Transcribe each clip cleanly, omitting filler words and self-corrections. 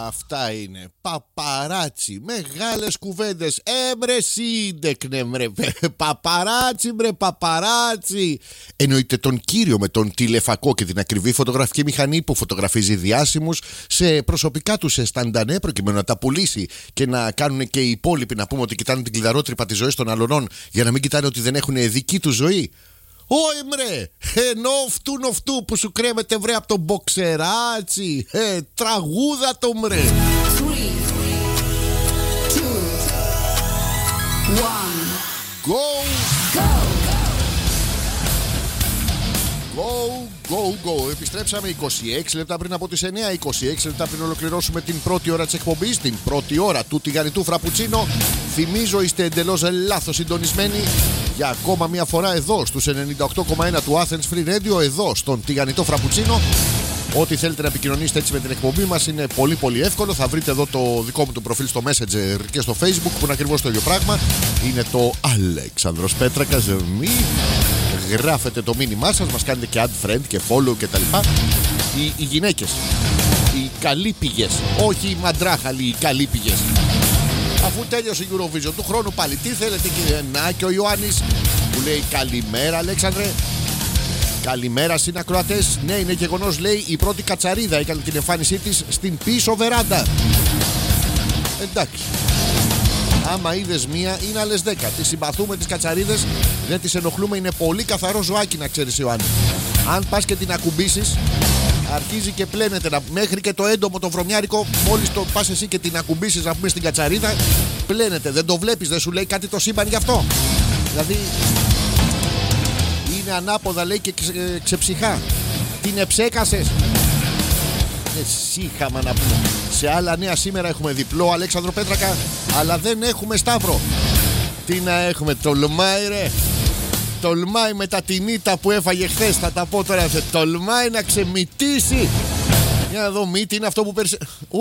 Αυτά είναι. Παπαράτσι. Μεγάλες κουβέντες. Έμπρε σύντεκνε μπρε. Παπαράτσι μπρε παπαράτσι. Εννοείται τον κύριο με τον τηλεφακό και την ακριβή φωτογραφική μηχανή που φωτογραφίζει διάσημους σε προσωπικά τους σταντανέ προκειμένου να τα πουλήσει και να κάνουν και οι υπόλοιποι να πούμε ότι κοιτάνε την κλειδαρότρυπα της ζωής των αλωνών για να μην κοιτάνε ότι δεν έχουν δική του ζωή. Όχι μρε, ενώ αυτού που σου κρέμεται βρε από τον μποξεράτσι. Τραγούδα το μρε. 3, 2, 1. Go. Επιστρέψαμε 26 λεπτά πριν από τις 9, 26 λεπτά πριν ολοκληρώσουμε την πρώτη ώρα της εκπομπής, την πρώτη ώρα του τηγανιτού φραπουτσίνο. Θυμίζω είστε εντελώς λάθος συντονισμένοι για ακόμα μια φορά εδώ στους 98,1 του Athens Free Radio, εδώ στον τηγανιτό φραπουτσίνο. Ό,τι θέλετε να επικοινωνήσετε έτσι με την εκπομπή μας είναι πολύ πολύ εύκολο. Θα βρείτε εδώ το δικό μου το προφίλ στο Messenger και στο Facebook που είναι ακριβώς το ίδιο πράγμα. Είναι το Αλέξανδρος Πέτρακας. Γράφετε το μήνυμά σας, μας κάνετε και add friend και follow και τα λοιπά. Οι γυναίκες, οι καλύπηγες, όχι οι μαντράχαλοι, οι καλύπηγες. Αφού τέλειωσε η Eurovision του χρόνου πάλι, τι θέλετε κύριε? Να και ο Ιωάννης που λέει καλημέρα Αλέξανδρε. Καλημέρα συνακροατές. Ναι, είναι γεγονός, λέει, η πρώτη κατσαρίδα έκανε την εμφάνισή της στην πίσω βεράντα. Εντάξει. Άμα είδες μία, είναι άλλες 10. Τις συμπαθούμε τις κατσαρίδες, δεν τις ενοχλούμε, είναι πολύ καθαρό ζωάκι να ξέρεις Ιωάννη. Αν πας και την ακουμπήσεις, αρχίζει και πλένεται μέχρι και το έντομο το βρωμιάρικο. Μόλις το πας εσύ και την ακουμπήσεις να πούμε στην κατσαρίδα, πλένεται. Δεν το βλέπεις, δεν σου λέει κάτι το σύμπαν γι' αυτό? Δηλαδή είναι ανάποδα λέει και ξεψυχά. Την εψέκασες. Εσύ είχαμε να πούμε. Σε άλλα νέα σήμερα έχουμε διπλό Αλέξανδρο Πέτρακα, αλλά δεν έχουμε Σταύρο. Τι να έχουμε, τολμάει ρε. Τολμάει μετά την ήττα που έφαγε χθες, θα τα πω τώρα. Τολμάει να ξεμυτήσει. Για να δω, μύτη είναι αυτό που πέρασε.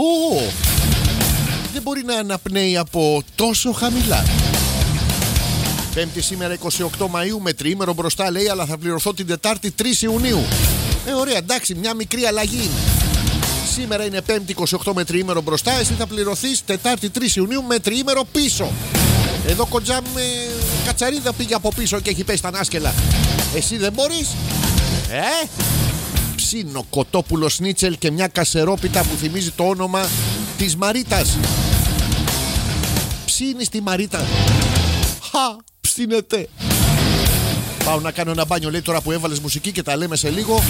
Δεν μπορεί να αναπνέει από τόσο χαμηλά. Πέμπτη σήμερα 28 Μαΐου με τριήμερο μπροστά λέει, αλλά θα πληρωθώ την Τετάρτη 3 Ιουνίου. Ωραία, εντάξει, μια μικρή αλλαγή είναι. Σήμερα είναι Πέμπτη 28 με τριήμερο μπροστά, εσύ θα πληρωθείς Τετάρτη 3 Ιουνίου με τριήμερο πίσω. Εδώ κοντζά με κατσαρίδα πήγε από πίσω και έχει πέσει τα νάσκελα. Εσύ δεν μπορείς? Ψήνω κοτόπουλο σνίτσελ και μια κασερόπιτα που θυμίζει το όνομα της Μαρίτας. Ψήνεις τη Μαρίτα? Ψήνεται. Πάω να κάνω ένα μπάνιο λέει τώρα που έβαλες μουσική και τα λέμε σε λίγο.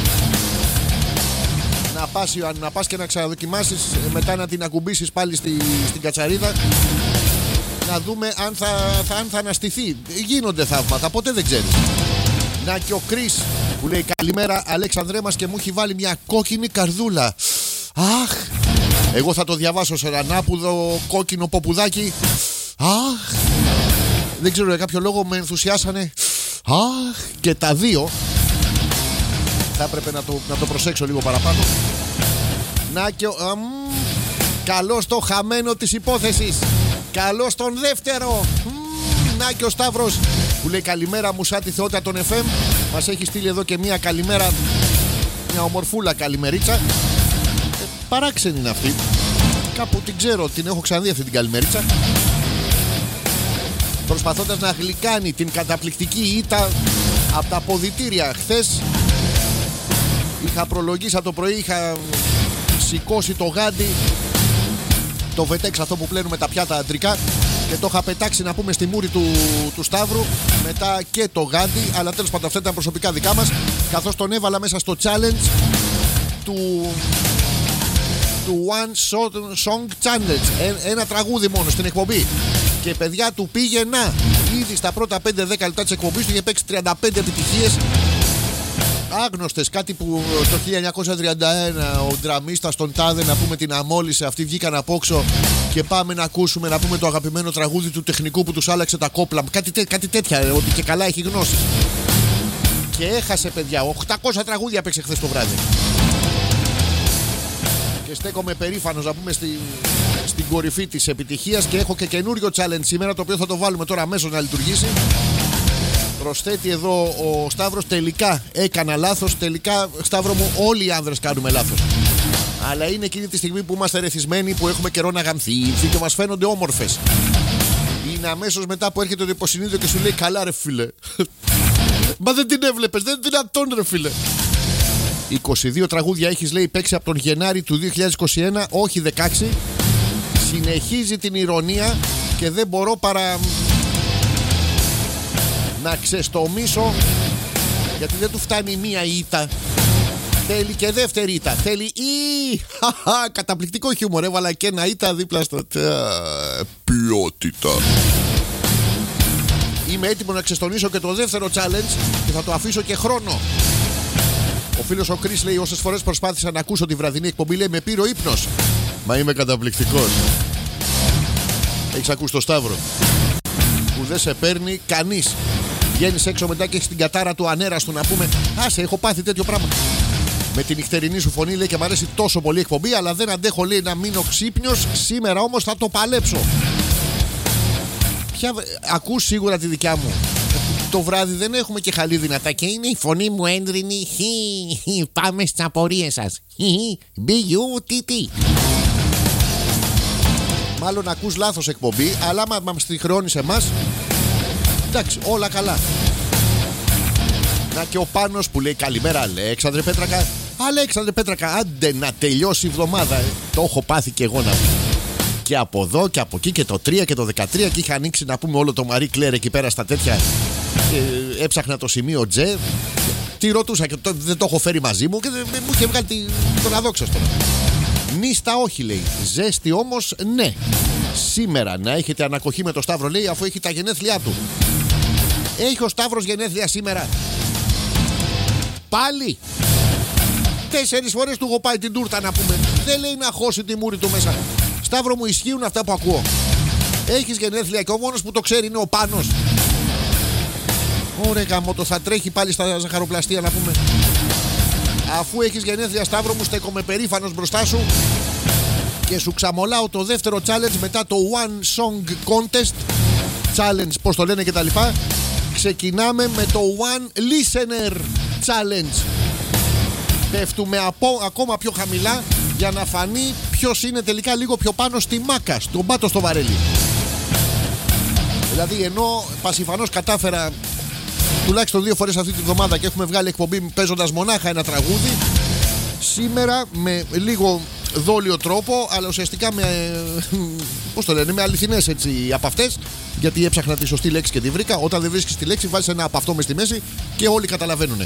Να πας και να ξαναδοκιμάσεις, μετά να την ακουμπήσεις πάλι στην κατσαρίδα. Να δούμε αν θα αναστηθεί. Γίνονται θαύματα, ποτέ δεν ξέρεις. Να και ο Κρίς που λέει καλημέρα Αλέξανδρέ μας και μου έχει βάλει μια κόκκινη καρδούλα. Αχ, εγώ θα το διαβάσω σε ένα ανάπουδο κόκκινο ποπουδάκι. Αχ, δεν ξέρω για κάποιο λόγο με ενθουσιάσανε. Αχ, και τα δύο. Θα έπρεπε να το προσέξω λίγο παραπάνω. Να και καλώς το χαμένο της υπόθεσης. Καλώς τον δεύτερο. Να και ο Σταύρος που λέει καλημέρα μου σαν τη θεότητα των FM. Μας έχει στείλει εδώ και μια καλημέρα. Μια ομορφούλα καλημερίτσα. Παράξενη είναι αυτή. Κάπου την ξέρω, την έχω ξαναδεί αυτή την καλημερίτσα. Προσπαθώντας να γλυκάνει την καταπληκτική ήττα από τα αποδυτήρια. Χθες είχα προλογίσει από το πρωί, είχα σηκώσει το γάντι, το βετέξ αυτό που πλένουμε τα πιάτα αντρικά, και το είχα πετάξει να πούμε στη μούρη του Σταύρου. Μετά και το γάντι, αλλά τέλος πάντων αυτά ήταν προσωπικά δικά μας. Καθώς τον έβαλα μέσα στο challenge του One Song Challenge, ένα τραγούδι μόνο στην εκπομπή. Και παιδιά του πήγαινα. Ήδη στα πρώτα 5-10 λεπτά της εκπομπής του είχε παίξει 35 επιτυχίες άγνωστες. Κάτι που το 1931 ο ντραμίστας στον τάδε να πούμε την αμόλυσε. Αυτοί βγήκαν από όξω και πάμε να ακούσουμε να πούμε το αγαπημένο τραγούδι του τεχνικού που τους άλλαξε τα κόπλα. Κάτι τέτοια, ότι και καλά έχει γνώση. Και έχασε παιδιά. 800 τραγούδια έπαιξε χθες το βράδυ. Και στέκομαι περήφανος να πούμε στην κορυφή της επιτυχίας. Και έχω και καινούριο challenge σήμερα, το οποίο θα το βάλουμε τώρα αμέσως να λειτουργήσει. Προσθέτει εδώ ο Σταύρος, τελικά έκανα λάθος. Τελικά, Σταύρο μου, όλοι οι άνδρες κάνουμε λάθος. Αλλά είναι εκείνη τη στιγμή που είμαστε ρεθισμένοι, που έχουμε καιρό να γαμθίσει και μας φαίνονται όμορφες. Είναι αμέσως μετά που έρχεται το υποσυνείδητο και σου λέει καλά ρε φίλε. Μα δεν την έβλεπες, δεν είναι δυνατόν ρε φίλε. 22 τραγούδια έχεις λέει παίξει από τον Γενάρη του 2021, όχι 16. Συνεχίζει την ηρωνία και δεν μπορώ παρά να ξεστομίσω, γιατί δεν του φτάνει μία ήττα. Θέλει και δεύτερη ήττα. Θέλει ή. Καταπληκτικό χιούμορ. Έβαλα και ένα ήττα δίπλα στο. Ποιότητα. Είμαι έτοιμο να ξεστονίσω και το δεύτερο challenge και θα το αφήσω και χρόνο. Ο φίλος ο Chris λέει: όσες φορές προσπάθησα να ακούσω τη βραδινή εκπομπή, λέει με πήρε ο ύπνος. Μα είμαι καταπληκτικός. Έχεις ακούσει το Σταύρο που δεν σε παίρνει κανείς. Βγαίνεις έξω μετά και έχεις την κατάρα του ανέραστου να πούμε: άσε, έχω πάθει τέτοιο πράγμα. Με την νυχτερινή σου φωνή λέει και μου αρέσει τόσο πολύ η εκπομπή, αλλά δεν αντέχω λέει να μείνω ξύπνιος. Σήμερα όμως θα το παλέψω. Ακούς σίγουρα τη δικιά μου. Το βράδυ δεν έχουμε και χαλή δυνατά και είναι η φωνή μου έντρινη. Πάμε στις απορίες σας. B-U-T-T. Μάλλον ακούς λάθος εκπομπή, αλλά άμα μας τη χρεώνεις εμάς, εντάξει, όλα καλά. Να και ο Πάνος που λέει καλημέρα Αλέξανδρε Πέτρακα. Αλέξανδρε Πέτρακα, άντε να τελειώσει η εβδομάδα. Το έχω πάθει και εγώ να πω. Και από εδώ και από εκεί και το 3 και το 13 και είχα ανοίξει να πούμε όλο το Marie Claire εκεί πέρα στα τέτοια. Έψαχνα το σημείο Τζε. Τι ρωτούσα και δεν το έχω φέρει μαζί μου και μου είχε βγάλει τον αδόξαστο. Νίστα όχι λέει. Ζέστη όμως ναι. Σήμερα να έχετε ανακοχή με το Σταύρο λέει αφού έχει τα γενέθλιά του. Έχει ο Σταύρος γενέθλια σήμερα. Πάλι 4 φορές του έχω πάει την τούρτα να πούμε. Δεν λέει να χώσει τη μούρη του μέσα. Σταύρο μου ισχύουν αυτά που ακούω. Έχεις γενέθλια και ο μόνος που το ξέρει είναι ο Πάνος. Ωραία γαμώτο, θα τρέχει πάλι στα ζαχαροπλαστεία να πούμε. Αφού έχεις γενέθλια Σταύρο μου, στέκομαι περήφανος μπροστά σου και σου ξαμολάω το δεύτερο challenge μετά το One Song Contest Challenge, πώς το λένε και τα λοιπά. Ξεκινάμε με το One Listener Challenge. Πέφτουμε ακόμα πιο χαμηλά για να φανεί ποιος είναι τελικά λίγο πιο πάνω στη μάκα, στον πάτο στο βαρέλι. Δηλαδή ενώ πασιφανώς κατάφερα τουλάχιστον 2 φορές αυτή τη βδομάδα και έχουμε βγάλει εκπομπή παίζοντας μονάχα ένα τραγούδι, σήμερα με λίγο δόλιο τρόπο, αλλά ουσιαστικά με, πώς το λένε, με αληθινές έτσι από αυτές, γιατί έψαχνα τη σωστή λέξη και τη βρήκα. Όταν δεν βρίσκεις τη λέξη βάζεις ένα από αυτό μες στη μέση και όλοι καταλαβαίνουν.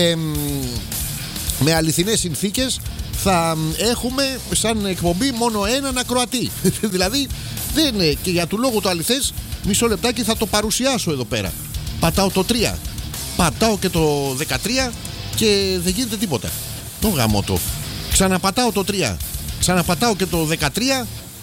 Με αληθινές συνθήκες θα έχουμε σαν εκπομπή μόνο έναν ακροατή. Δηλαδή δεν είναι, και για του λόγου το αληθές, μισό λεπτάκι θα το παρουσιάσω εδώ πέρα. Πατάω το 3, πατάω και το 13 και δεν γίνεται τίποτα. Το γαμώτο. Ξαναπατάω το 3, ξαναπατάω και το 13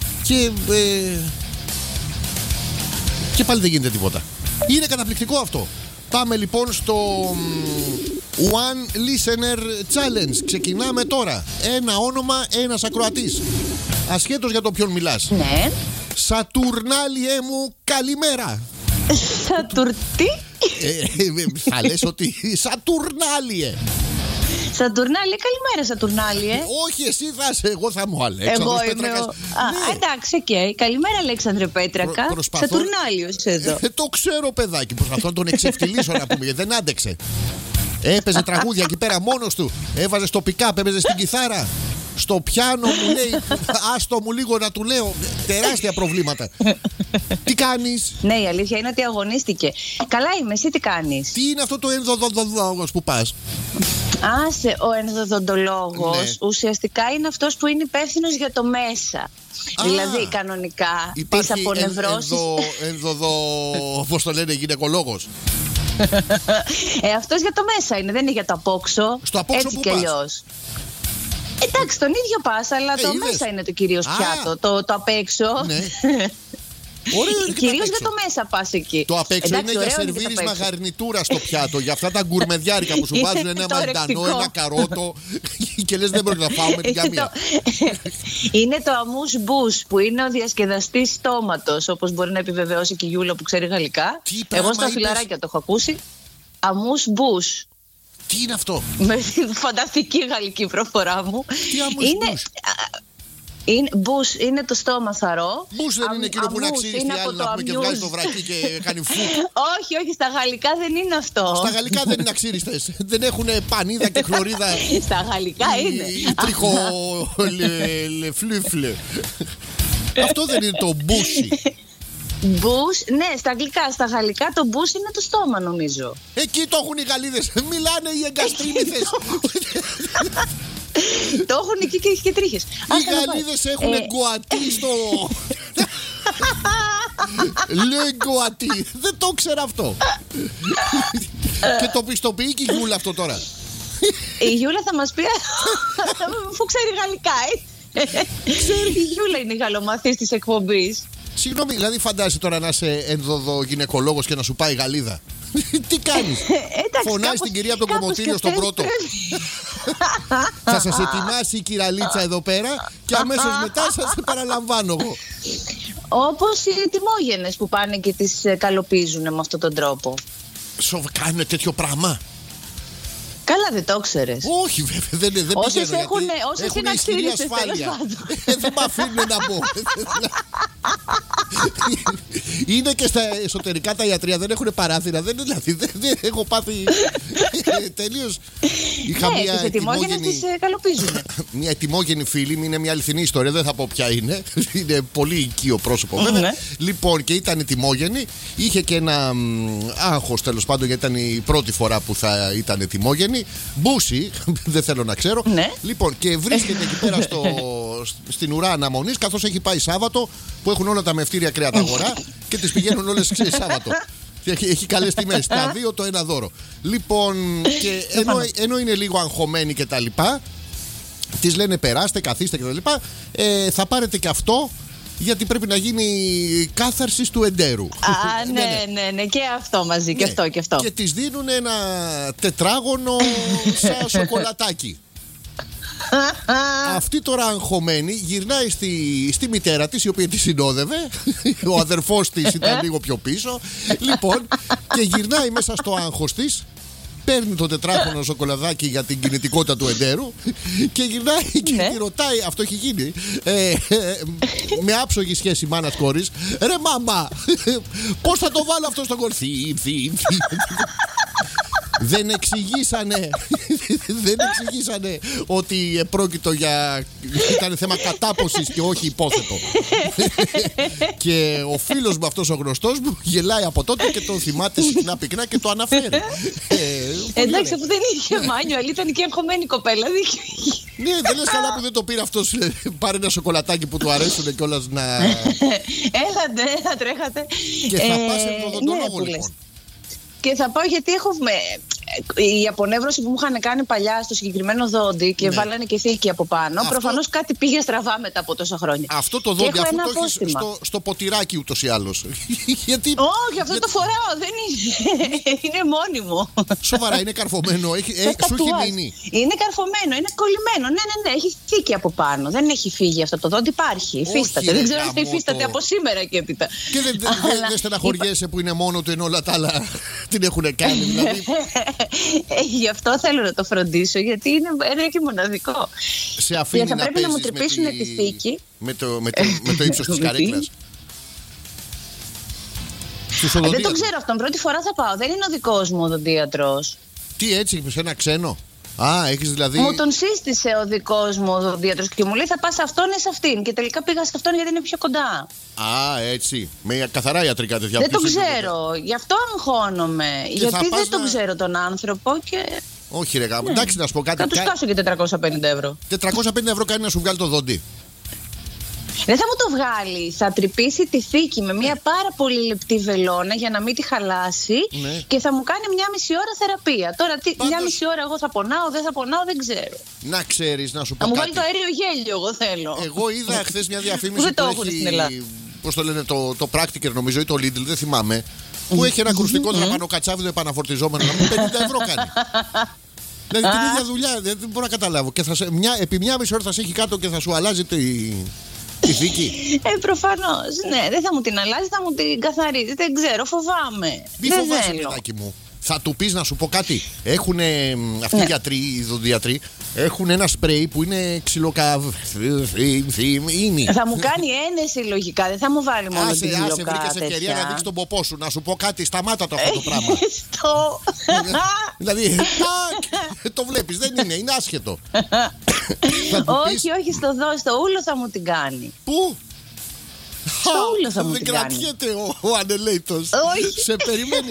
και πάλι δεν γίνεται τίποτα. Είναι καταπληκτικό αυτό. Πάμε λοιπόν στο One Listener Challenge. Ξεκινάμε τώρα. Ένα όνομα, ένας ακροατής. Ασχέτως για το ποιον μιλάς. Ναι. Σατουρνάλιε μου, καλημέρα. Σατουρτί. Θα λες ότι Σατουρνάλιε. Σατουρνάλιε, καλημέρα Σατουρνάλιε. Όχι, εσύ θα είσαι, εγώ θα μου Αλέξανδρος εγώ Πέτρακας. Ναι. Εντάξει, οκ. Καλημέρα Αλέξανδρε Πέτρακα. Σατουρνάλιος εδώ. Το ξέρω παιδάκι, προσπαθώ να τον εξευτυλίσω να πούμε, γιατί δεν άντεξε. Έπαιζε τραγούδια εκεί πέρα μόνος του. Έβαζε στο pick-up, έπαιζε στην κιθάρα. Στο πιάνο μου λέει, άστο μου λίγο να του λέω. Τεράστια προβλήματα. Τι κάνεις? Ναι, η αλήθεια είναι ότι αγωνίστηκε. Καλά είμαι, εσύ τι κάνεις? Τι είναι αυτό το ενδοδοντολόγος που πας? Άσε, ο ενδοδοντολόγος ουσιαστικά είναι αυτός που είναι υπεύθυνος για το μέσα. Δηλαδή κανονικά τις απονευρώσεις. Πώς το λένε, γυναικολόγος. Αυτός για το μέσα είναι, δεν είναι για το απόξω. Στο απόξω έτσι που κι αλλιώς. Εντάξει, τον ίδιο πας, αλλά το είδες. μέσα είναι το κυρίως πιάτο. Το απ' έξω. Ναι. Κυρίως για το μέσα πας εκεί. Το απ' έξω είναι για ωραίο σερβίρισμα γαρνιτούρα στο πιάτο. Για αυτά τα γκουρμεδιάρικα που σου βάζουν ένα μαντανό, ένα καρότο. Και λες δεν μπορεί να φάω με την καμία. Είναι το αμούς μπούς που είναι ο διασκεδαστής στόματος, όπως μπορεί να επιβεβαιώσει και η Γιούλα που ξέρει γαλλικά. Εγώ στα φιλαράκια το έχω ακούσει. Αμούς μπούς. Τι είναι αυτό? Με τη φανταστική γαλλική προφορά μου. Τι άμμος μπούς? Μπούς είναι το στόμα θαρό. Μπούς δεν είναι εκείνο που να ξύρισει τη άλλη να πούμε και βγάζει το βρακί και κάνει φου? Όχι, στα γαλλικά δεν είναι αυτό. Στα γαλλικά δεν είναι αξίριστες. Δεν έχουν πανίδα και χλωρίδα. Στα γαλλικά είναι. Ή τριχολεφλούφλε. Αυτό δεν είναι το μπούσι? Μπούς, ναι, στα αγγλικά. Στα γαλλικά το μπούς είναι το στόμα, νομίζω. Εκεί το έχουν οι Γαλλίδες. Μιλάνε οι εγκαστρίμηθες. Το έχουν εκεί και έχει και τρίχες. Οι Γαλλίδες έχουν γκουατί στο... Λε γκουατί. Δεν το ξέρω αυτό. Και το πιστοποιεί και η Γιούλα αυτό τώρα. Η Γιούλα θα μας πει αφού ξέρει γαλλικά. Η Γιούλα είναι η γαλλομαθής της εκπομπής. Συγγνώμη, δηλαδή φαντάζεσαι τώρα να είσαι ενδοδογυναικολόγος και να σου πάει η Γαλλίδα. Τι κάνεις? Φωνάζεις την κυρία από το κομμωτήριο στον πρώτο. Θα σας ετοιμάσει η κυραλίτσα εδώ πέρα και αμέσως μετά σας παραλαμβάνω εγώ. Όπως οι τιμόγενες που πάνε και τις καλοπίζουν με αυτόν τον τρόπο. Κάνουν τέτοιο πράγμα? Καλά, δεν το ξέρεις? Όχι, βέβαια, δεν όσες πηγαίνω, όσες είναι αξίριστες, ασφάλεια. Δεν με αφήνουν να μπω. Είναι και στα εσωτερικά τα ιατρεία, δεν έχουν παράθυρα. Δηλαδή, δεν έχω πάθει τελείως. Είχα μια τις ετοιμόγενες τις καλοπίζουν. Μια ετοιμόγενη φίλη, είναι μια αληθινή ιστορία, δεν θα πω ποια είναι. Είναι πολύ οικείο πρόσωπο βέβαια. Λοιπόν, και ήταν ετοιμόγενη. Είχε και ένα άγχος τέλος πάντων, γιατί ήταν η πρώτη φορά που θα ήταν ετοιμόγενη. Μπούσι, δεν θέλω να ξέρω. Λοιπόν, και βρίσκεται εκεί πέρα στην ουρά αναμονής, καθώς έχει πάει Σάββατο που έχουν όλα τα μευτήρια κρεαταγορά και τις πηγαίνουν όλες Σάββατο. Έχει καλές τιμές. Τα δύο το ένα δώρο. Λοιπόν, και ενώ είναι λίγο αγχωμένη και τα λοιπά, της λένε περάστε, καθίστε και τα λοιπά, θα πάρετε και αυτό, γιατί πρέπει να γίνει κάθαρση του εντέρου. Ναι, και αυτό μαζί, και αυτό και αυτό. Και της δίνουν ένα τετράγωνο σαν σοκολατάκι. Αυτή τώρα αγχωμένη γυρνάει στη μητέρα της, η οποία τη συνόδευε. Ο αδερφός της ήταν λίγο πιο πίσω. Λοιπόν, και γυρνάει μέσα στο άγχος της, παίρνει το τετράγωνο σοκολαδάκι για την κινητικότητα του εντέρου και γυρνάει και τη ρωτάει, αυτό έχει γίνει, με άψογη σχέση μάνας κόρης, ρε μαμά, πώς θα το βάλω αυτό στο κορθί? Δεν εξηγήσανε ότι πρόκειτο ήταν θέμα κατάποσης και όχι υπόθετο. Και ο φίλος μου αυτός ο γνωστός μου γελάει από τότε και τον θυμάται συχνά πυκνά και το αναφέρει. Εντάξει, αφού δεν είχε μάνιο, αλλά ήταν και αγχωμένη κοπέλα. Ναι, δεν λες καλά που δεν το πήρε αυτός. Πάρε ένα σοκολατάκι που του αρέσουν κιόλας να... Έλατε, θα τρέχατε. Και θα πας ενδοδοντολόγο λοιπόν? Και θα πάω γιατί έχω η απονεύρωση που μου είχαν κάνει παλιά στο συγκεκριμένο δόντι και βάλανε και θήκη από πάνω. Προφανώς κάτι πήγε στραβά μετά από τόσα χρόνια. Αυτό το δόντι, αφού το έχεις στο ποτηράκι ούτως ή άλλως. Όχι, αυτό το φοράω, δεν είναι. Είναι μόνιμο. Σοβαρά, είναι καρφωμένο, σου έχει μείνει? Είναι καρφωμένο, είναι κολλημένο. Ναι, έχει θήκη από πάνω. Δεν έχει φύγει αυτό το δόντι, υπάρχει. Υφίσταται. Δεν ξέρω αν θα υφίσταται από σήμερα και έπειτα. Και δεν στεναχωριέσαι που είναι μόνο του, ενώ όλα τα άλλα την έχουν κάνει, δηλαδή? Γι' αυτό θέλω να το φροντίσω, γιατί είναι ένα και μοναδικό. Σε αφήνει θα πρέπει να μου τρυπήσουν τη θήκη. Με το ύψος της καρέκλας. Δεν το ξέρω αυτόν, πρώτη φορά θα πάω. Δεν είναι ο δικός μου οδοντίατρος. Τι, έτσι, σε ένα ξένο? Έχεις δηλαδή... Μου τον σύστησε ο δικός μου οδοντίατρος και μου λέει θα πας σε αυτόν ή σε αυτήν. Και τελικά πήγα σε αυτόν γιατί είναι πιο κοντά. Έτσι. Με καθαρά ιατρικά τέτοια. Δεν το ξέρω. Γι' αυτό αγχώνομαι. Γιατί δεν τον ξέρω τον άνθρωπο και... Όχι ρε γάμο. Εντάξει, να σου πω κάτι. Θα του σκάσω και 450 ευρώ. 450 ευρώ κάνει να σου βγάλει το δόντι. Δεν θα μου το βγάλει. Θα τρυπήσει τη θήκη με μια πάρα πολύ λεπτή βελόνα για να μην τη χαλάσει και θα μου κάνει μια μισή ώρα θεραπεία. Τώρα, μια μισή ώρα εγώ θα πονάω, δεν θα πονάω, δεν ξέρω. Να ξέρεις, να σου πω. Θα μου βάλει το αέριο γέλιο, εγώ θέλω. Εγώ είδα χθες μια διαφήμιση που έχει. Πώς το λένε, το Practiker νομίζω ή το Lidl, δεν θυμάμαι. Που έχει ένα κρουστικό δραπανοκατσάβιδο επαναφορτιζόμενο. Να μου 50 ευρώ κάνει. Δηλαδή την ίδια δουλειά, δεν μπορώ να καταλάβω. Και επί μια μισή ώρα θα σε έχει κάτω και θα σου αλλάζει τη θήκη. Προφανώς. Ναι, δεν θα μου την αλλάζει, θα μου την καθαρίζει. Δεν ξέρω, φοβάμαι. Μη φοβάσαι, παιδάκι μου. Θα του πεις να σου πω κάτι. Έχουν αυτοί οι γιατροί, οι δοντίατροι, έχουν ένα σπρέι που είναι ξυλοκαβρίνη. Θα μου κάνει ένεση λογικά, δεν θα μου βάλει μόνο την ξυλοκά. Άσε, βρήκες ευκαιρία να δείξει τον ποπό σου. Να σου πω κάτι, σταμάτα το αυτό το πράγμα. Δηλαδή, το βλέπεις, δεν είναι άσχετο. Όχι, στο ούλο θα μου την κάνει. Πού? Στο ούλο θα μου δεν την κάνει. κρατιέται ο ανελέητος. Σε περιμένει.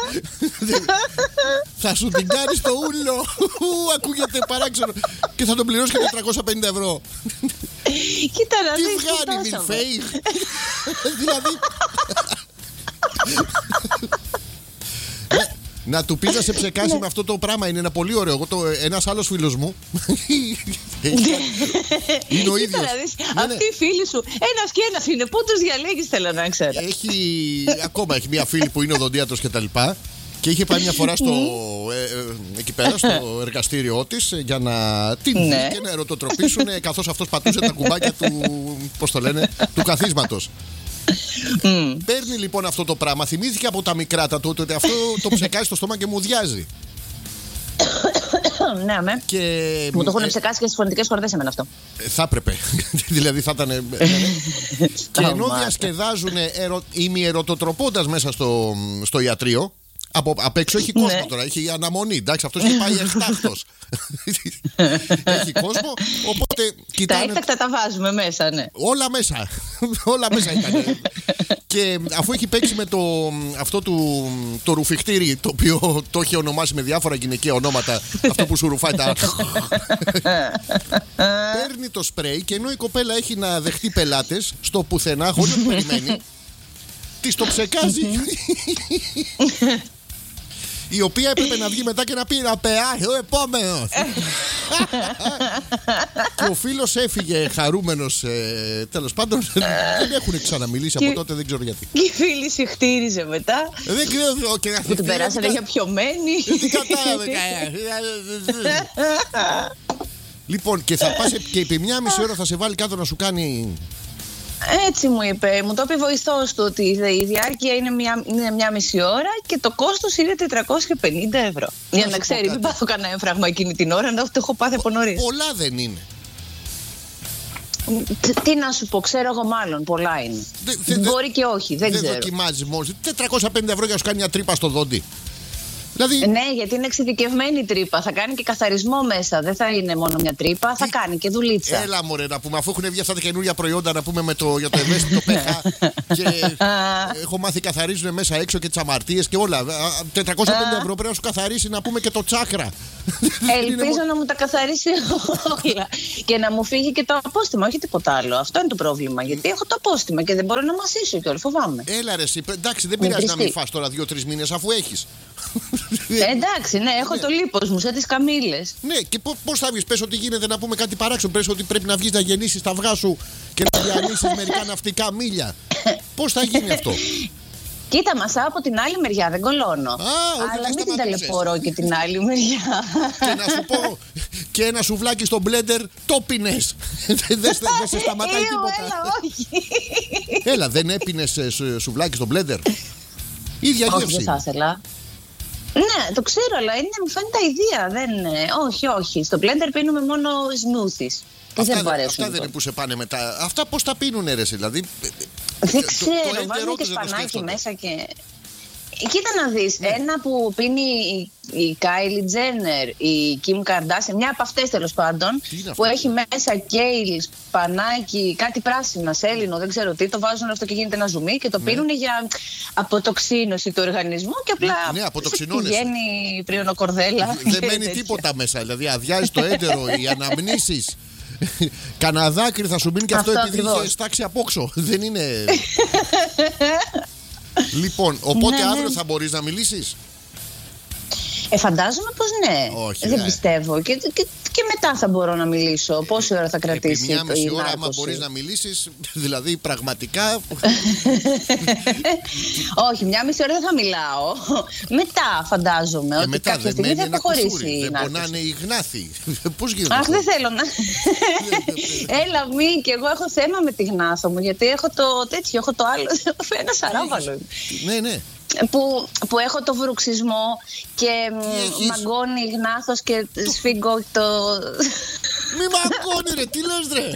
Θα σου την κάνει στο ούλο. Ακούγεται παράξενο. Και θα τον πληρώσει και 450 ευρώ. Κοίτα να τι δεις. βγάνει Μιλφέη. Δηλαδή. Να του πεις να σε ψεκάσει με αυτό το πράγμα. Είναι ένα πολύ ωραίο. Ένας άλλος φίλος μου είναι ο ίδιος. Αυτοί οι φίλοι σου ένας και ένας είναι. Πού τους διαλέγεις, θέλω να ξέρω. Ακόμα έχει μια φίλη που είναι οδοντίατρος και τα λοιπά. Και είχε πάει μια φορά εκεί πέρα στο εργαστήριό της για να την δει και να ερωτοτροπήσουν καθώς αυτός πατούσε τα κουμπάκια του, πώς το λένε, του καθίσματος. Παίρνει λοιπόν αυτό το πράγμα. Θυμήθηκε από τα μικρά τα τότε ότι αυτό το ψεκάζει στο στόμα και μου διάζει. Ναι, με. Μου το έχουν ψεκάσει και στις φωνητικές χορδές εμένα αυτό. Θα έπρεπε. Δηλαδή θα ήταν. Και ενώ διασκεδάζουν ημιερωτοτροπώντας μέσα στο ιατρείο. Απ' έξω έχει κόσμο τώρα, έχει αναμονή. Εντάξει, αυτός έχει πάει εκτάκτος. Έχει κόσμο, οπότε κοιτάνε. Τα έκτακτα τα βάζουμε μέσα, ναι. Όλα μέσα. Όλα μέσα ήταν. Και αφού έχει παίξει με αυτό το ρουφιχτήρι, το οποίο το έχει ονομάσει με διάφορα γυναικεία ονόματα, αυτό που σου ρουφάει τα. Παίρνει το σπρέι και ενώ η κοπέλα έχει να δεχτεί πελάτες στο πουθενά, χωρίς να το περιμένει, της το ψεκάζει. Η οποία έπρεπε να βγει μετά και να πει να πεάσει ο επόμενος. Και ο φίλος έφυγε χαρούμενος. Τέλος πάντων δεν έχουν ξαναμιλήσει από τότε, δεν ξέρω γιατί. Και η φίλη συχτήριζε μετά. Δεν ξέρω. Που την περάσανε για πιωμένη. Δεν κατάλαβε. Λοιπόν, και θα πας και επί μια μισή ώρα θα σε βάλει κάτω να σου κάνει. Έτσι μου είπε, μου το είπε βοηθός του ότι η διάρκεια είναι μια μισή ώρα και το κόστος είναι 450 ευρώ. Για να ξέρει, μην πάθω κανένα έμφραγμα εκείνη την ώρα, να το έχω πάθει από νωρίς. Πολλά δεν είναι. Τι να σου πω, ξέρω εγώ μάλλον, πολλά είναι. Μπορεί και όχι, δεν ξέρω. Δεν δοκιμάζεις μόνο. 450 ευρώ για να σου κάνει μια τρύπα στο δόντι. Δηλαδή... Ναι, γιατί είναι εξειδικευμένη τρύπα. Θα κάνει και καθαρισμό μέσα. Δεν θα είναι μόνο μια τρύπα, θα κάνει και δουλίτσα. Έλα μωρέ να πούμε, αφού έχουν βγει αυτά τα καινούργια προϊόντα να πούμε για το ευαίσθητο pH. Και έχω μάθει καθαρίζουν μέσα έξω και τις αμαρτίες και όλα. 450 ευρώ πρέπει να σου καθαρίσει να πούμε και το τσάκρα. Ελπίζω να μου τα καθαρίσει όλα. Και να μου φύγει και το απόστημα, όχι τίποτα άλλο. Αυτό είναι το πρόβλημα. Γιατί έχω το απόστημα και δεν μπορώ να μασίσω κιόλα. Φοβάμαι. Έλα ρε, εντάξει, δεν πειράζει να μην φας τώρα 2-3 μήνες αφού έχεις. Εντάξει, ναι, έχω το λίπος μου, σαν τις καμήλες. Ναι, και πώς θα βγεις, πες ότι γίνεται να πούμε κάτι παράξενο. Πες ότι πρέπει να βγεις να γεννήσεις τα αυγά σου και να διανύσεις μερικά ναυτικά μίλια. Πώς θα γίνει αυτό? Κοίτα, μασάω από την άλλη μεριά, δεν κολώνω. Αλλά μην την ταλαιπωρώ και την άλλη μεριά. Και να σου πω, και ένα σουβλάκι στο μπλέντερ το πίνες. Δεν σε σταματάει τίποτα. Έλα, όχι. Έλα, δεν έπινες σουβλάκι στο μπλέντερ? Ίδια γεύση. Όχι, δεν θα ήθελα. Ναι, το ξέρω, αλλά μου φαίνεται αηδία. Όχι. Στο blender πίνουμε μόνο smoothies. Αυτά δεν είναι που σε πάνε μετά. Αυτά πώς τα πίνουνε ρε, δηλαδή? Δεν ξέρω, βάζουν και σπανάκι μέσα και... Κοίτα να δεις, ένα που πίνει η Kylie Jenner, η Kim Kardashian, μια από αυτές τέλος πάντων, που έχει μέσα κέιλ, σπανάκι, κάτι πράσινα, σέλινο, δεν ξέρω τι, το βάζουν αυτό και γίνεται ένα ζουμί και το πίνουν για αποτοξίνωση του οργανισμού και απλά πηγαίνει πριονοκορδέλα. Δεν μένει τίποτα μέσα, δηλαδή αδειάζει το έντερο, οι αναμνήσεις. Κανένα δάκρυ θα σου μείνει και αυτό επειδή είχε στάξει απόξω. Δεν είναι... Λοιπόν, οπότε αύριο θα μπορείς να μιλήσεις? Φαντάζομαι πως ναι. Όχι, δεν πιστεύω. Και μετά θα μπορώ να μιλήσω. Πόση ώρα θα κρατήσει? Μια μισή ώρα, άμα μπορείς να μιλήσεις, δηλαδή πραγματικά. Όχι, μια μισή ώρα δεν θα μιλάω. Μετά φαντάζομαι ότι μετά κάποια στιγμή θα προχωρήσει. Δεν πονάνε οι γνάθοι. Πώς γίνεται? Αχ, δεν θέλω να. Έλα, μη, και εγώ έχω θέμα με τη γνάθο μου. Γιατί έχω το τέτοιο, έχω το άλλο. Ένα σαράβαλο. Ναι. που έχω το βρουξισμό και μαγκώνει Γνάθος και σφίγγω το... Μη μαγκώνει ρε, τι λες ρε.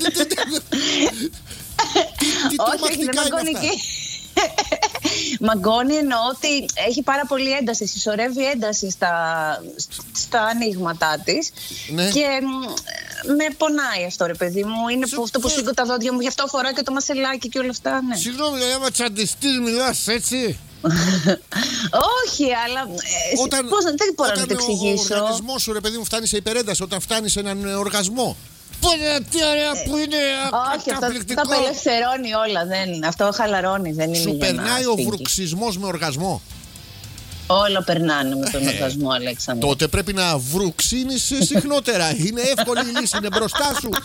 Τι τρομακτικά είναι αυτά. Μαγκώνει εννοώ ότι έχει πάρα πολύ ένταση, συσσωρεύει ένταση στα ανοίγματά της, ναι. Και με πονάει αυτό ρε παιδί μου. Είναι αυτό που σφίγγω τα δόντια μου, γι' αυτό φοράω και το μασελάκι και όλα αυτά, ναι. Συγγνώμη, άμα τσαντιστείς μιλάς έτσι. Όχι, αλλά πώς, δεν μπορώ να το εξηγήσω. Ο οργανισμός σου ρε παιδί μου φτάνει σε υπερένταση όταν φτάνει σε έναν οργασμό. Τι ωραία που είναι. Όχι, αυτό τα απελευθερώνει όλα. Αυτό χαλαρώνει, δεν είναι. Σου περνάει ο βρουξισμός με οργασμό. Όλα περνάνε με τον οργασμό, Αλέξανδρο. Τότε πρέπει να βρουξίνεις συχνότερα. Είναι εύκολη η λύση, είναι μπροστά σου.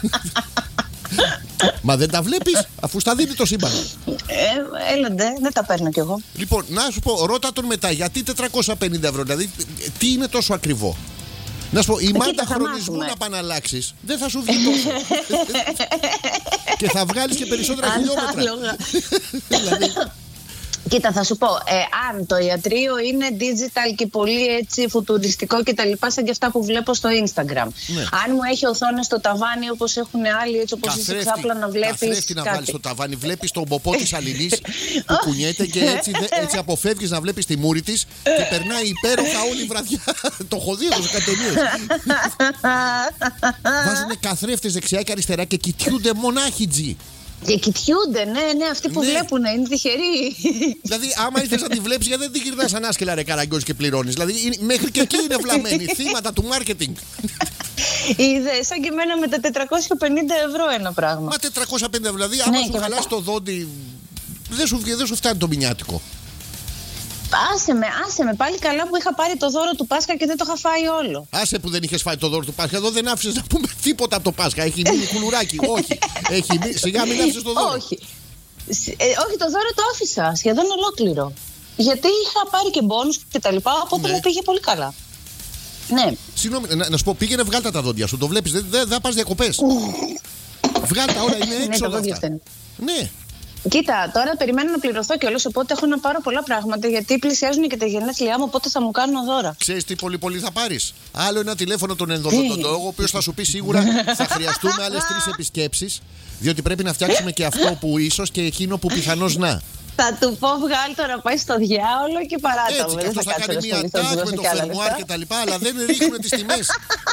Μα δεν τα βλέπεις, αφού στα δίνει το σύμπαν. Έλαντε, δεν τα παίρνω κι εγώ. Λοιπόν, να σου πω, ρώτα τον μετά, γιατί 450 ευρώ, δηλαδή τι είναι τόσο ακριβό. Να σου πω, η μάντα χρονισμού να επαναλλάξεις δεν θα σου βγει τόσο. Και θα βγάλεις και περισσότερα χιλιόμετρα. Δηλαδή... Κοίτα, θα σου πω, αν το ιατρείο είναι digital και πολύ έτσι φουτουριστικό και τα λοιπά, σαν και αυτά που βλέπω στο Instagram. Ναι. Αν μου έχει οθόνες στο ταβάνι όπως έχουν άλλοι, έτσι όπως είσαι ξάπλα να βλέπεις. Καθρέφτη να βάλεις στο ταβάνι, βλέπεις τον ποπό της Αλληνής που κουνιέται και έτσι αποφεύγεις να βλέπεις τη μούρη της και περνάει υπέροχα όλη η βραδιά. Το έχω δει εδώ σε κατεμίες. Βάζουνε καθρέφτες δεξιά και αριστερά και κοιτιούνται μονάχοι τζι. Και κοιτιούνται, ναι, αυτοί που βλέπουν είναι τυχεροί. Δηλαδή, άμα ήθελες να τη βλέπεις, γιατί δεν την γυρνάς ανάσκελα ρε καραγκιόζη και πληρώνεις. Δηλαδή, μέχρι και εκεί είναι βλαμμένοι, θύματα του μάρκετινγκ. Είδες, σαν και εμένα με τα 450 ευρώ ένα πράγμα. Μα 450 ευρώ, δηλαδή, άμα σου χαλάσει το δόντι, δεν σου φτάνει το μηνιάτικο. Άσε με, πάλι καλά που είχα πάρει το δώρο του Πάσχα και δεν το είχα φάει όλο. Άσε που δεν είχες φάει το δώρο του Πάσχα, εδώ δεν άφησες να πούμε τίποτα από το Πάσχα. Έχει μείνει κουλουράκι. Όχι. Σιγά μην άφησες το δώρο. Όχι. Όχι, το δώρο το άφησα σχεδόν ολόκληρο. Γιατί είχα πάρει και μπόνους και τα λοιπά, οπότε μου πήγε πολύ καλά. Ναι. Συγγνώμη, να σου πω, πήγαινε βγάλτα τα δόντια σου. Το βλέπεις, δεν πας διακοπές. Βγάλτα όλα, είναι έξω. Ναι. Κοίτα, τώρα περιμένω να πληρωθώ κιόλας, οπότε έχω να πάρω πολλά πράγματα γιατί πλησιάζουν και τα γενέθλιά μου, οπότε θα μου κάνουν δώρα. Ξέρεις τι πολύ θα πάρεις? Άλλο ένα τηλέφωνο τον ενδοδοντολόγο, ο οποίος θα σου πει σίγουρα θα χρειαστούμε άλλες 3 επισκέψεις, διότι πρέπει να φτιάξουμε και αυτό που ίσως και εκείνο που πιθανώς να. Θα του πω βγάλει το να πάει στο διάολο και παράτα μου. Έτσι, αυτός θα κάνει μια τάκ με το φερμουάρ και τα λοιπά, αλλά δεν ρίχνουν τις τιμές.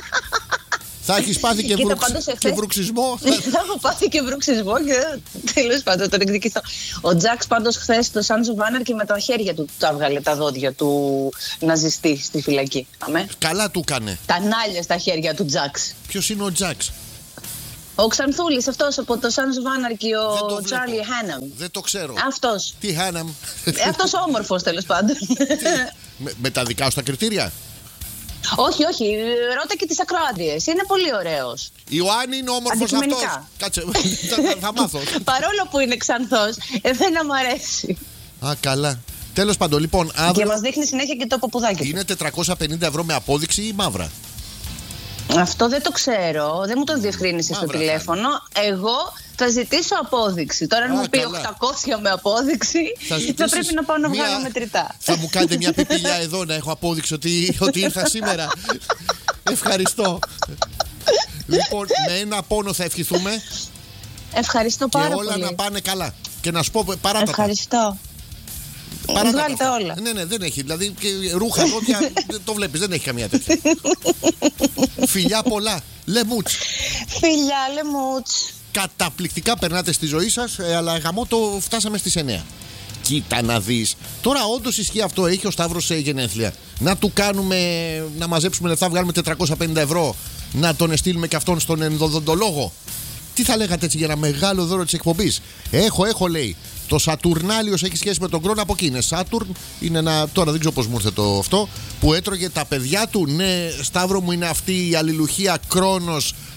Θα έχεις πάθει και βρουξισμό. Θα έχω πάθει και βρουξισμό και τέλος πάντων τον εκδικηθώ. Ο Τζαξ πάντως χθες το Sons of Anarchy με τα χέρια του τα έβγαλε τα δόντια του να ζεστεί στη φυλακή. Καλά του κάνε. Τα νάλια στα χέρια του Τζαξ. Ποιος είναι ο Τζαξ? Ο Ξανθούλης αυτός από το Sons of Anarchy, ο Τσάρλι Χάναμ. Δεν το ξέρω. Αυτός. Τι Χάναμ? Αυτός ο όμορφος τέλος πάντων. Με τα δικά σου τα κριτήρια? Όχι, ρώτα και τις ακροάτριες. Είναι πολύ ωραίος. Ιωάννη είναι όμορφος αυτός. Κάτσε, θα μάθω. Παρόλο που είναι ξανθός, εμένα μου αρέσει. Α, καλά. Τέλος πάντων, λοιπόν, αύριο... Και μας δείχνει συνέχεια και το παπουδάκι του. Είναι 450 ευρώ με απόδειξη ή μαύρα? Αυτό δεν το ξέρω, δεν μου το διευκρίνησε στο τηλέφωνο. Εγώ θα ζητήσω απόδειξη. Τώρα αν μου πει 800 με απόδειξη, θα πρέπει να πάω να βγάλω μετρητά. Θα μου κάνετε μια πιπηλιά εδώ να έχω απόδειξη ότι ήρθα σήμερα. Ευχαριστώ. Λοιπόν, με ένα πόνο θα ευχηθούμε. Ευχαριστώ πάρα πολύ. Και όλα να πάνε καλά. Και να σου πω παράτατα. Ευχαριστώ. Βγάλτε όλα. Ναι, δεν έχει. Δηλαδή και ρούχα, δόντια, το βλέπεις, δεν έχει καμία τέτοια. Φιλιά πολλά. Λεμούτς. Φιλιά, λεμούτς. Καταπληκτικά περνάτε στη ζωή σας, αλλά γαμό το φτάσαμε στις 9. Κοίτα να δεις. Τώρα όντως ισχύει αυτό, έχει ο Σταύρος γενέθλια. Να του κάνουμε, να μαζέψουμε λεφτά, βγάλουμε 450 ευρώ, να τον στείλουμε και αυτόν στον ενδοδοντολόγο. Τι θα λέγατε έτσι για ένα μεγάλο δώρο της εκπομπής? Έχω λέει. Το Σατουρνάλιος έχει σχέση με τον Κρόνο, από εκεί είναι. Σάτουρν είναι ένα. Τώρα δεν ξέρω πώς μου ήρθε το αυτό. Που έτρωγε τα παιδιά του. Ναι, Σταύρο μου, είναι αυτή η αλληλουχία Κρόνος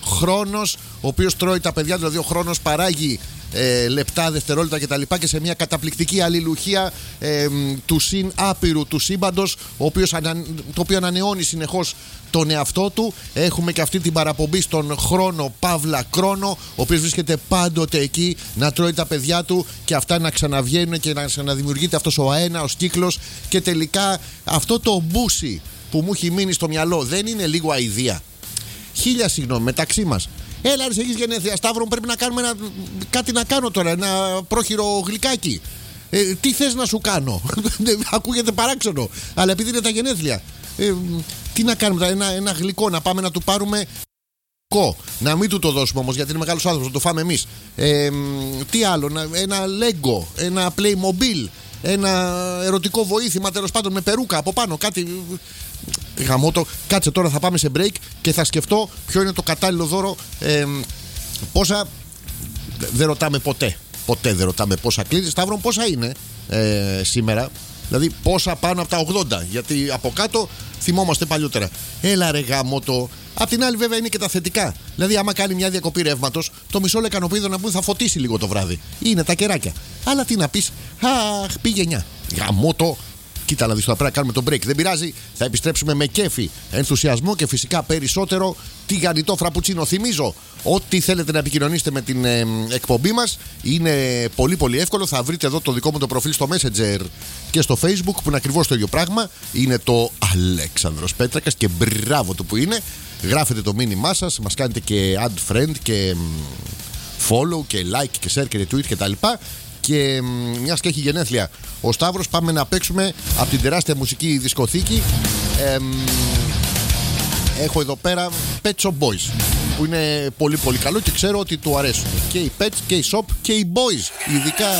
χρόνος, ο οποίος τρώει τα παιδιά, δηλαδή ο χρόνος παράγει λεπτά, δευτερόλεπτα κτλ. Και σε μια καταπληκτική αλληλουχία του συν άπειρου του σύμπαντος, το οποίο ανανεώνει συνεχώς τον εαυτό του. Έχουμε και αυτή την παραπομπή στον χρόνο Παύλα Κρόνο, ο οποίος βρίσκεται πάντοτε εκεί να τρώει τα παιδιά του και αυτά να ξαναβγαίνουν και να ξαναδημιουργείται αυτός ο αέναος κύκλος. Και τελικά αυτό το μπούσι που μου έχει μείνει στο μυαλό δεν είναι λίγο αηδία? Χίλια συγγνώμη, μεταξύ μας. Έλα, ρε, έχεις γενέθλια, Σταύρο, πρέπει να κάνουμε κάτι να κάνω τώρα, ένα πρόχειρο γλυκάκι. Τι θες να σου κάνω? Ακούγεται παράξενο, αλλά επειδή είναι τα γενέθλια. Τι να κάνουμε, ένα γλυκό, να πάμε να του πάρουμε να μην του το δώσουμε όμως, γιατί είναι μεγάλος άνθρωπος, να το φάμε εμείς. Τι άλλο, ένα Lego, ένα Playmobil, ένα ερωτικό βοήθημα, τέλος πάντων, με περούκα από πάνω, κάτι. Γαμώτο. Κάτσε τώρα, θα πάμε σε break και θα σκεφτώ ποιο είναι το κατάλληλο δώρο. Πόσα. Δεν ρωτάμε ποτέ. Ποτέ δεν ρωτάμε πόσα κλείνει. Σταύρο, πόσα είναι σήμερα? Δηλαδή πόσα πάνω από τα 80? Γιατί από κάτω θυμόμαστε παλιότερα. Έλα, ρε γαμώτο. Απ' την άλλη, βέβαια, είναι και τα θετικά. Δηλαδή, άμα κάνει μια διακοπή ρεύματος, το μισό λεκανοπίδο να πούμε θα φωτίσει λίγο το βράδυ. Είναι τα κεράκια. Αλλά τι να πεις, αχ, πήγε 9. Γαμώτο. Κοίτα να δεις, τώρα πρέπει να κάνουμε το break. Δεν πειράζει, θα επιστρέψουμε με κέφι, ενθουσιασμό και φυσικά περισσότερο τηγανιτό φραπουτσίνο. Θυμίζω, ό,τι θέλετε να επικοινωνήσετε με την εκπομπή μας είναι πολύ πολύ εύκολο. Θα βρείτε εδώ το δικό μου το προφίλ στο Messenger και στο Facebook, που είναι ακριβώς το ίδιο πράγμα. Είναι το Αλέξανδρος Πέτρακας και μπράβο του που είναι. Γράφετε το μήνυμά σας, μας κάνετε και add friend και follow και like και share και retweet και τα λοιπά. Και μιας και έχει γενέθλια ο Σταύρος, πάμε να παίξουμε από την τεράστια μουσική δισκοθήκη. Έχω εδώ πέρα Pet Shop Boys, που είναι πολύ πολύ καλό και ξέρω ότι του αρέσουν και οι Pets και οι Shop και οι Boys, ειδικά